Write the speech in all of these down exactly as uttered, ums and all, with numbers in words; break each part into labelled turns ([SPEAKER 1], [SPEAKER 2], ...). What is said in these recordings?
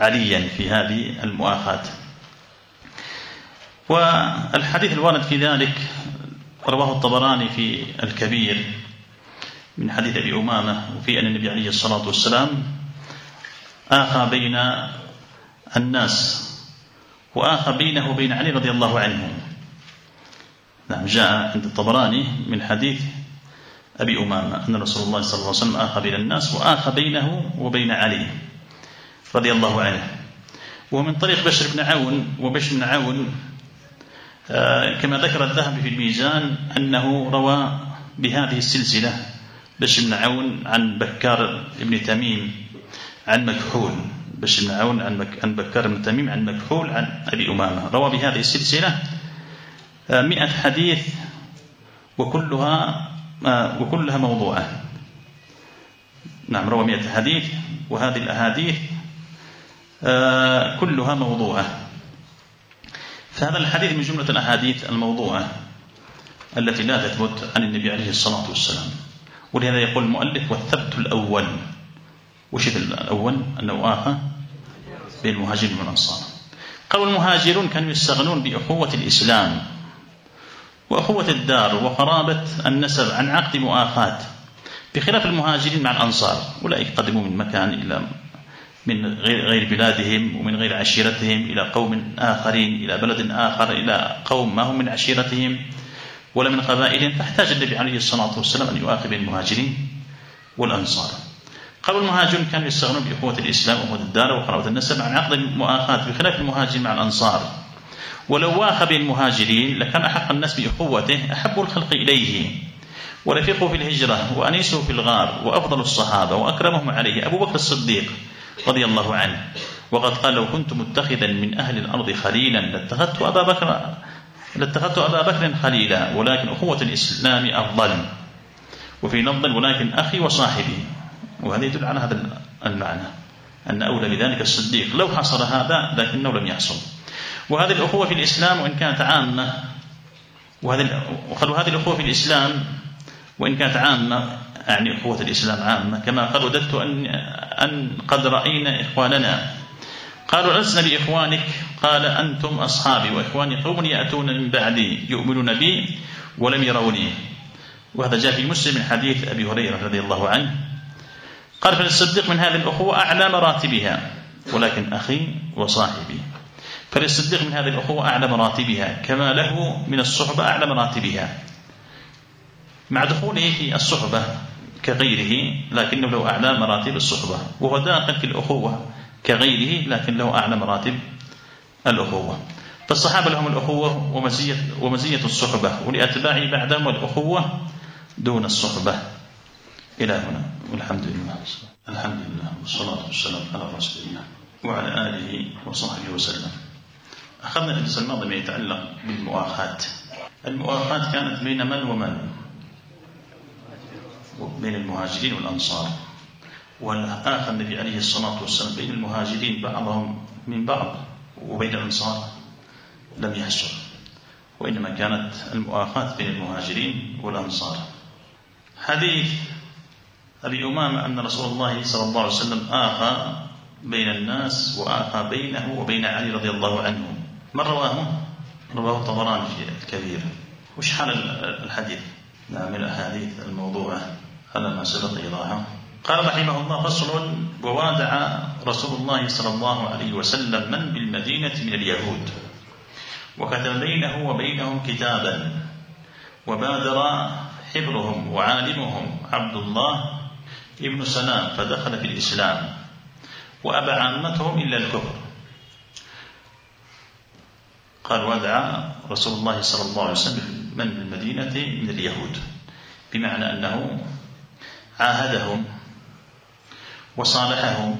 [SPEAKER 1] عليا في هذه المؤاخاة. والحديث الوارد في ذلك رواه الطبراني في الكبير من حديث أبي أمامة، وفي أن النبي عليه الصلاة والسلام آخى بين الناس وآخى بينه وبين علي رضي الله عنه. نعم، جاء عند الطبراني من حديث أبي أمامة أن رسول الله صلى الله عليه وسلم آخى بين الناس وآخى بينه وبين علي رضي الله عنه. ومن طريق بشر بن عون، وبشر بن عون كما ذكر الذهبي في الميزان أنه روى بهذه السلسلة بشر بن عون عن بكار بن تميم عن مكحول، بشر بن عون عن بكار بن تميم عن مكحول عن أبي أمامة، روى بهذه السلسلة مئة حديث وكلها وكلها موضوعة. نعم، روى مئة حديث وهذه الأحاديث كلها موضوعة. فهذا الحديث من جملة الأحاديث الموضوعة التي لا تثبت عن النبي عليه الصلاة والسلام. ولهذا يقول المؤلف والثبت الأول. وش الأول؟ أنه آخى بين المهاجرين والأنصار. قالوا المهاجرون كانوا يستغنون بأخوة الإسلام وأخوة الدار وقرابة النسب عن عقد مؤاخاة، بخلاف المهاجرين مع الأنصار. أولئك قدموا من مكان إلى من غير بلادهم ومن غير عشيرتهم إلى قوم آخرين، إلى بلد آخر، إلى قوم ما هم من عشيرتهم ولا من قبائلهم، فاحتاج النبي عليه الصلاة والسلام أن يؤاخي بين المهاجرين والأنصار. قالوا المهاجرون كانوا يستغنون بأخوة الإسلام وأخوة الدار وقرابة النسب عن عقد المؤاخاة، بخلاف المهاجرين مع الأنصار. ولو واخى بين المهاجرين لكان أحق الناس بأخوته أحب الخلق إليه ورفيقه في الهجرة وأنيسه في الغار وأفضل الصحابة وأكرمهم عليه أبو بكر الصديق رضي الله عنه. وقد قال لو كنت متخذا من أهل الأرض خليلا لاتخذت أبا بكر لاتخذت أبا بكر خليلا، ولكن أخوة الإسلام أفضل. وفي لفظ ولكن أخي وصاحبي. وهذا يدل على هذا المعنى أن أولى بذلك الصديق لو حصل هذا لكنه لم يحصل. وهذه الأخوة في الإسلام وإن كانت عامة، وقالوا هذه الأخوة في الإسلام وإن كانت عامة، يعني أخوة الإسلام عامة، كما قال وددت أن, أن قد رأينا إخواننا. قالوا لسنا بإخوانك، قال أنتم أصحابي وإخواني قوم يأتون من بعدي يؤمنون بي ولم يروني. وهذا جاء في مسلم من حديث أبي هريرة رضي الله عنه. قال فللصديق من هذه الأخوة أعلى مراتبها، ولكن أخي وصاحبي. فللصديق من هذه الأخوة أعلى مراتبها كما له من الصحبة أعلى مراتبها، مع دخوله في الصحبة كغيره لكنه له أعلى مراتب الصحبة، وهو داخل في الأخوة كغيره لكن له أعلى مراتب الأخوة. فالصحابة لهم الأخوة ومزية, ومزية الصحبة، ولأتباع بعدهم الأخوة دون الصحبة. إلى هنا والحمد لله. الحمد لله والصلاة والسلام على رسول الله وعلى آله وصحبه وسلم. أخذنا الجزء الماضي ما يتعلق بالمؤاخاة. المؤاخاة كانت بين من ومن؟ بين المهاجرين والأنصار. والآخر النبي عليه الصلاة والسلام بين المهاجرين بعضهم من بعض وبين الأنصار لم يحصل، وإنما كانت المؤاخاة بين المهاجرين والأنصار. حديث أبي أمامة أن رسول الله صلى الله عليه وسلم آخى بين الناس وآخى بينه وبين علي رضي الله عنه. من رواه؟ رواه الطبراني في الكبير. وش حال الحديث؟ نعم، الأحاديث الموضوعة على ما سبق إيضاحه. قال رحمه الله فصل ووادع رسول الله صلى الله عليه وسلم من بالمدينة من اليهود وكتب بينه وبينهم كتابا، وبادر حبرهم وعالمهم عبد الله ابن سلام فدخل في الإسلام، وأبى عامتهم إلا الكفر. قال ودع رسول الله صلى الله عليه وسلم من بالمدينة من اليهود، بمعنى أنه عاهدهم وصالحهم،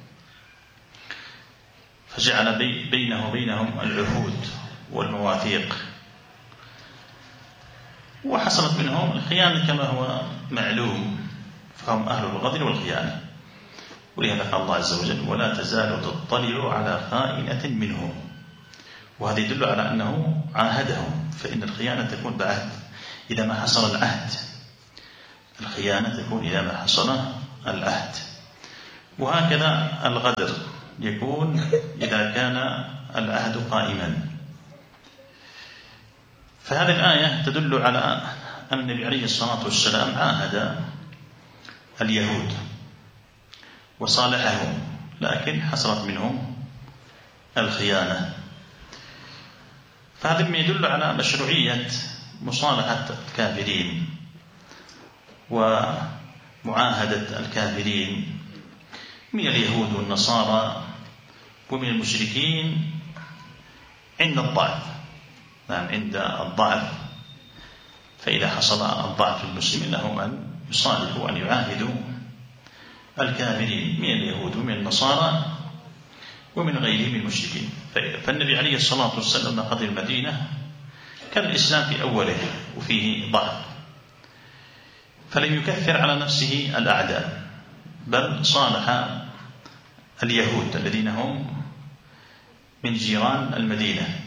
[SPEAKER 1] فجعل بينه وبينهم العهود والمواثيق، وحصلت منهم الخيانة كما هو معلوم، فهم أهل الغدر والخيانة. ولهذا قال الله عز وجل ولا تزال تطلع على خائنة منهم. وهذا يدل على أنه عاهدهم، فإن الخيانة تكون بعهد إذا ما حصل العهد. الخيانة تكون إذا ما حصل العهد. وهكذا الغدر يكون إذا كان العهد قائما. فهذه الآية تدل على أن النبي عليه الصلاة والسلام عاهد اليهود وصالحهم، لكن حصلت منهم الخيانة. فهذا يدل على مشروعية مصالحة الكافرين ومعاهدة الكافرين من اليهود والنصارى ومن المشركين عند الضعف. نعم، عند الضعف، فإذا حصل الضعف المسلمين لهم أن يصالحوا وأن يعاهدوا الكافرين من اليهود ومن النصارى ومن غيرهم من المشركين. فالنبي عليه الصلاة والسلام لما قدم المدينة كان الإسلام في أوله وفيه ضعف، فلم يكثر على نفسه الأعداء، بل صالح اليهود الذين هم من جيران المدينة،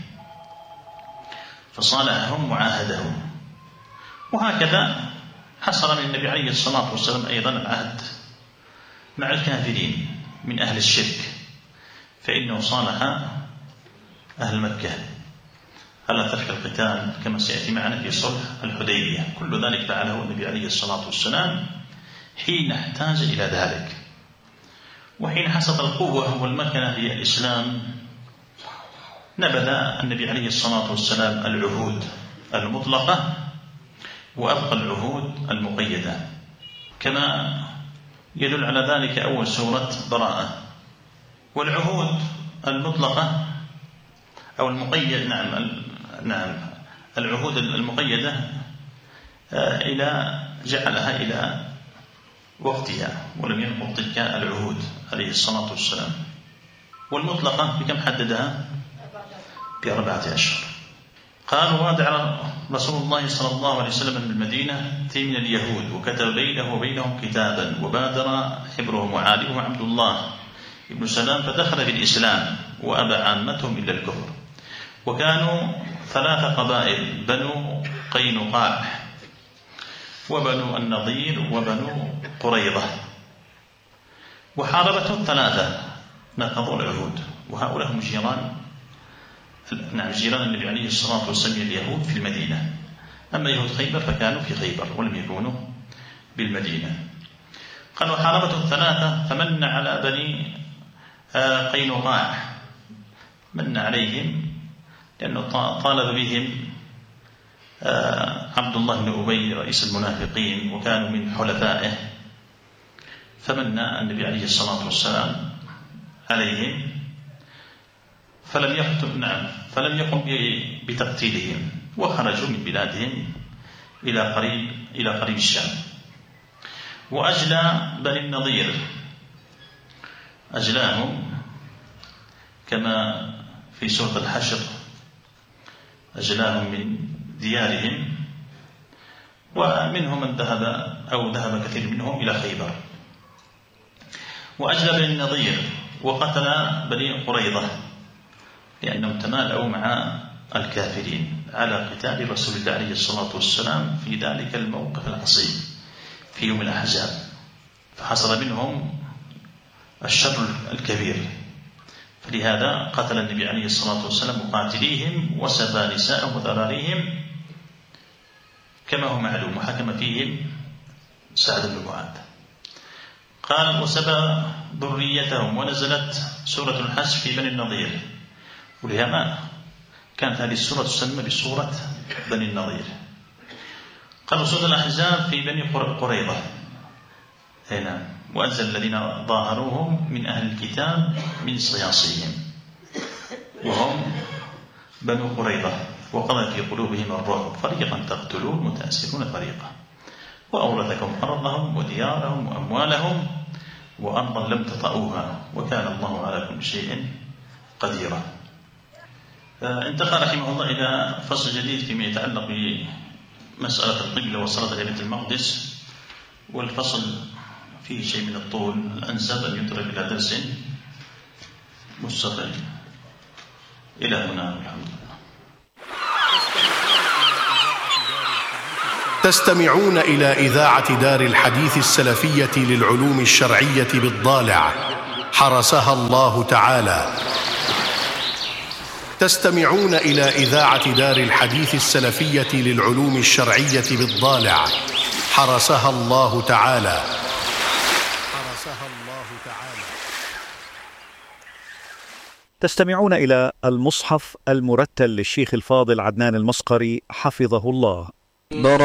[SPEAKER 1] فصالحهم وعاهدهم. وهكذا حصل من النبي عليه الصلاة والسلام أيضا العهد مع الكافرين من أهل الشرك، فإنه صالح أهل مكة على ترك القتال كما سيأتي معنا في صلح الحديبية. كل ذلك فعله النبي عليه الصلاة والسلام حين احتاج إلى ذلك، وحين حصلت القوة والمكنة للإسلام نبذ النبي عليه الصلاة والسلام العهود المطلقة وأبقى العهود المقيدة، كما يدل على ذلك أول سورة براءة. والعهود المطلقة أو المقيد، نعم نعم العهود المقيدة إلى جعلها إلى وقتها ولم ينقض تلك العهود عليه الصلاة والسلام. والمطلقة بكم حددها؟ بأربعة أشهر. قال: وادع رسول الله صلى الله عليه وسلم من المدينة من اليهود وكتب بينه وبينهم كتابا وبادر حبرهم وعالمهم عبد الله ابن سلام فدخل في الإسلام وأبى عامتهم إلا الكفر. وكانوا ثلاث قبائل: بنو قينقاع وبنو النضير وبنو قريظة، وحاربتهم ثلاثة نقضوا العهود، وهؤلاء هم جيران نعم جيران النبي عليه الصلاة والسلام اليهود في المدينة. أما يهود خيبر فكانوا في خيبر ولم يكونوا بالمدينة. قالوا حاربتهم ثلاثة فمن على بني قينقاع، من عليهم لأنه طالب بهم عبد الله بن أبي رئيس المنافقين وكانوا من حلفائه، فمن النبي عليه الصلاة والسلام عليهم فلم يقم نعم فلم يقم بتقتيلهم، وخرجوا من بلادهم إلى قريب إلى قريب الشام. وأجلى بني النضير، أجلاهم كما في سورة الحشر، أجلاهم من ديارهم، ومنهم من ذهب أو ذهب كثير منهم إلى خيبر. وأجلى بني النضير وقتل بني قريظة لأنهم تمالؤوا مع الكافرين على قتال رسول الله عليه الصلاة والسلام في ذلك الموقف العصيب في يوم الأحزاب، فحصل منهم الشر الكبير. فلهذا قتل النبي عليه الصلاة والسلام مقاتليهم وسبى نساءهم وذراريهم كما هو معلوم، وحكم فيهم سعد بن معاذ. قال: وسبى ذريتهم. ونزلت سورة الحشر في بني النضير، ولهذا كانت هذه السورة تسمى بسورة بني النضير. قال: سورة الأحزاب في بني قريظة. هنا وأنزل الذين ظاهروهم من أهل الكتاب من صياصيهم وهم بنو قريظة وقضى في قلوبهم الرعب فريقا تقتلون وتأسرون فريقا وأورثكم أرضهم وديارهم وأموالهم وأرضا لم تطئوها وكان الله على كل شيء قديرا. انتقل رحمه الله إلى فصل جديد فيما يتعلق بمسألة القبلة والصلاة إلى بيت المقدس، والفصل فيه شيء من الطول، الأنسب أن يترك إلى درس مستقل. إلى هنا الحمد لله.
[SPEAKER 2] تستمعون إلى إذاعة دار الحديث السلفية للعلوم الشرعية بالضالع، حرسها الله تعالى. تستمعون إلى إذاعة دار الحديث السلفية للعلوم الشرعية بالضالع، حرسها الله تعالى. حرسها الله تعالى.
[SPEAKER 3] تستمعون إلى المصحف المرتل للشيخ الفاضل عدنان المصقري حفظه الله.